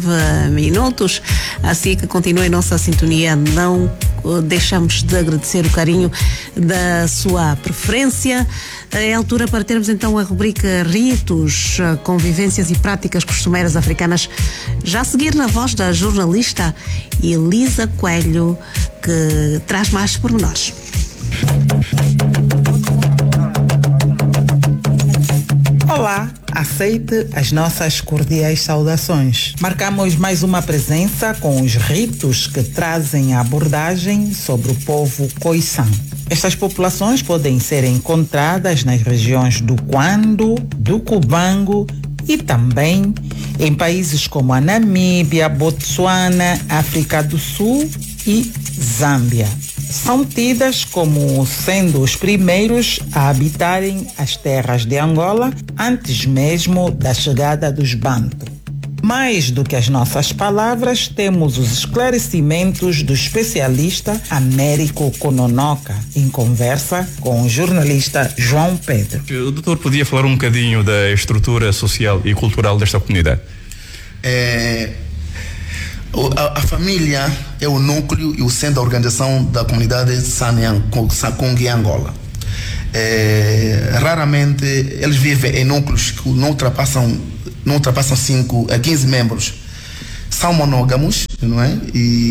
minutos, assim que continue nossa sintonia, não deixamos de agradecer o carinho da sua preferência. É a altura para termos então a rubrica Ritos, Convivências e Práticas Costumeiras Africanas, já a seguir na voz da jornalista Elisa Coelho, que traz mais pormenores. Olá, aceite as nossas cordiais saudações. Marcamos mais uma presença com os ritos que trazem a abordagem sobre o povo Khoisan. Estas populações podem ser encontradas nas regiões do Kwando, do Cubango e também em países como a Namíbia, Botsuana, África do Sul e Zâmbia. São tidas como sendo os primeiros a habitarem as terras de Angola antes mesmo da chegada dos Bantu. Mais do que as nossas palavras, temos os esclarecimentos do especialista Américo Kononoka, em conversa com o jornalista João Pedro. O doutor podia falar um bocadinho da estrutura social e cultural desta comunidade? A família é o núcleo e o centro da organização da comunidade Kong em Angola. Raramente eles vivem em núcleos que não ultrapassam 5 a 15 membros. São monógamos, não é?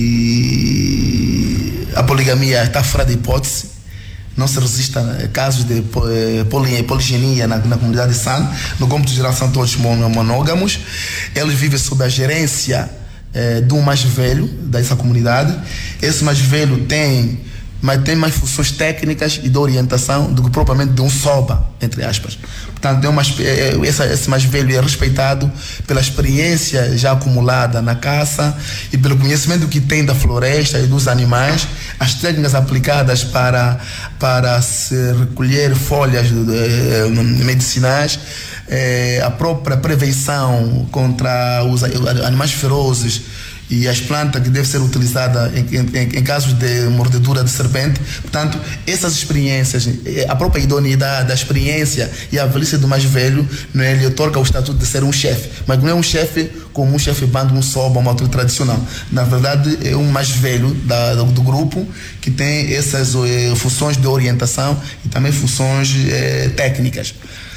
E a poligamia está fora de hipótese. Não se resiste a casos de poligenia na comunidade San. No cômputo geral são todos monógamos. Eles vivem sob a gerência de um mais velho dessa comunidade. Esse mais velho tem mais funções técnicas e de orientação do que propriamente de um soba, entre aspas. Portanto, esse mais velho é respeitado pela experiência já acumulada na caça e pelo conhecimento que tem da floresta e dos animais, as técnicas aplicadas para se recolher folhas medicinais, a própria prevenção contra os animais ferozes e as plantas que devem ser utilizadas em casos de mordedura de serpente. Portanto, essas experiências, a própria idoneidade, a experiência e a velhice do mais velho, não é, lhe otorga o estatuto de ser um chefe, mas não é um chefe como um chefe bando, um soba, uma altura tradicional. Na verdade, é um mais velho do grupo que tem essas funções de orientação e também funções técnicas.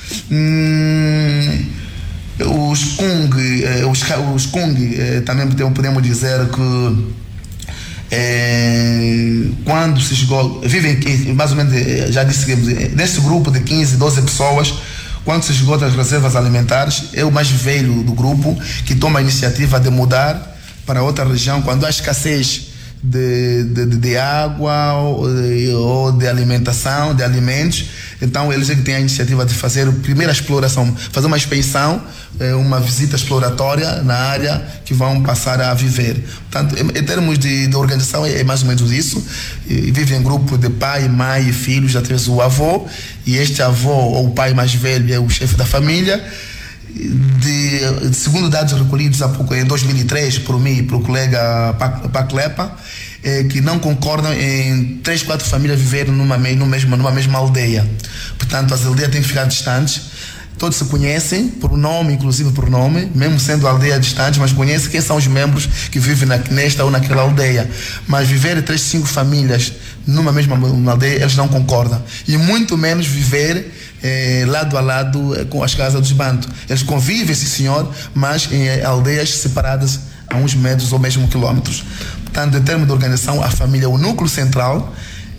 Os Kung, também podemos dizer que quando se esgotam, vivem mais ou menos, já disse, nesse grupo de 15, 12 pessoas, quando se esgotam as reservas alimentares, é o mais velho do grupo que toma a iniciativa de mudar para outra região quando há escassez de água ou de alimentação, de alimentos. Então eles é que têm a iniciativa de fazer a primeira exploração, fazer uma inspeção, uma visita exploratória na área que vão passar a viver. Portanto, em termos de organização é mais ou menos isso. Vivem em grupo de pai, mãe e filhos, até o avô, e este avô ou o pai mais velho é o chefe da família. Segundo dados recolhidos há pouco, em 2003, por mim e pelo colega Paclepa, que não concordam em 3, 4 famílias viverem numa mesma aldeia. Portanto, as aldeias têm que ficar distantes. Todos se conhecem por nome, inclusive por nome, mesmo sendo aldeias distantes, mas conhecem quem são os membros que vivem nesta ou naquela aldeia. Mas viver 3, 5 famílias numa mesma aldeia, eles não concordam. E muito menos viver lado a lado com as casas dos Bantu. Eles convivem, sim senhor, mas em aldeias separadas a uns metros ou mesmo quilômetros. Portanto, em termos de organização, a família é o núcleo central.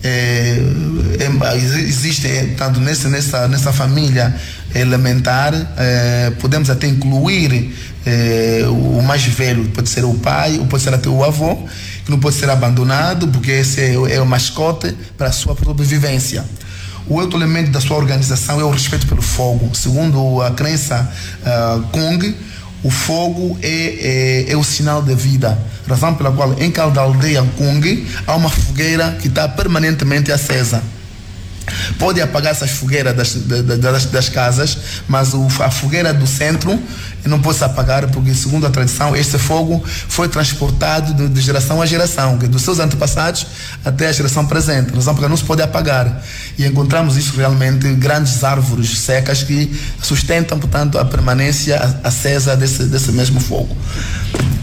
Existe, tanto nessa família elementar, podemos até incluir o mais velho, pode ser o pai, ou pode ser até o avô, que não pode ser abandonado, porque esse é o mascote para a sua própria vivência. O outro elemento da sua organização é o respeito pelo fogo. Segundo a crença Kung, o fogo é o sinal da vida, razão pela qual em cada aldeia Kung há uma fogueira que está permanentemente acesa. Pode apagar essas fogueiras das casas, mas a fogueira do centro não pode se apagar, porque segundo a tradição esse fogo foi transportado de geração a geração, dos seus antepassados até a geração presente, razão porque não se pode apagar. E encontramos isso realmente em grandes árvores secas que sustentam, portanto, a permanência acesa desse mesmo fogo.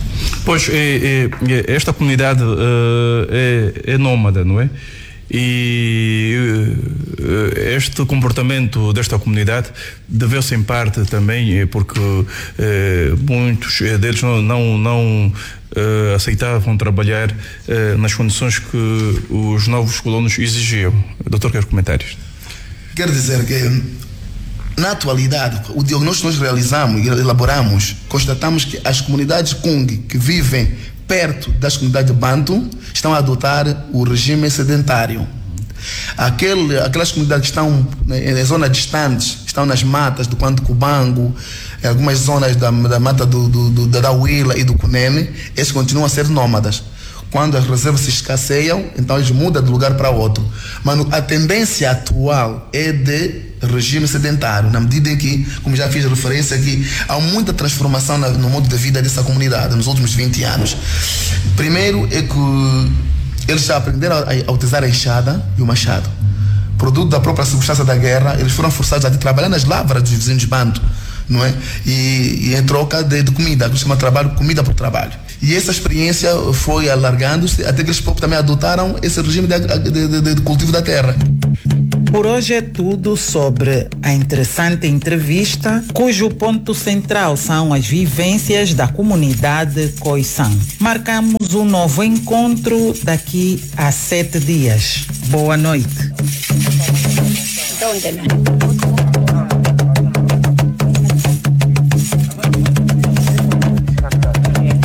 Pois, esta comunidade é nómada, não é? E este comportamento desta comunidade deveu-se em parte também porque muitos deles não aceitavam trabalhar nas condições que os novos colonos exigiam. Doutor, quer comentários? Quero dizer que, na atualidade, o diagnóstico que nós realizamos e elaboramos, constatamos que as comunidades Kung que vivem perto das comunidades Bantu estão a adotar o regime sedentário. Aquelas comunidades que estão em zonas distantes, estão nas matas do Quanto Cubango, em algumas zonas da mata da Huila e do Cunene, esses continuam a ser nómadas. Quando as reservas se escasseiam, então eles mudam de lugar para outro. Mas a tendência atual é de regime sedentário, na medida em que, como já fiz referência aqui, há muita transformação no modo de vida dessa comunidade nos últimos 20 anos. Primeiro é que eles já aprenderam a utilizar a enxada e o machado. Produto da própria circunstância da guerra, eles foram forçados a trabalhar nas lavras dos vizinhos Bantu, não é? E em troca de comida, que se chama trabalho, comida por trabalho. E essa experiência foi alargando-se até que eles também adotaram esse regime de cultivo da terra. Por hoje é tudo sobre a interessante entrevista, cujo ponto central são as vivências da comunidade Khoisan. Marcamos um novo encontro daqui a 7 dias. Boa noite.